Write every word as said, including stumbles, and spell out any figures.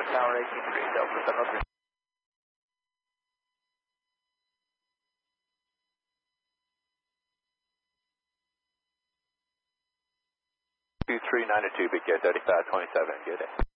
Tower eighteen three, Delta seven oh three. two three nine two, Big Jet thirty-five twenty-seven, good day.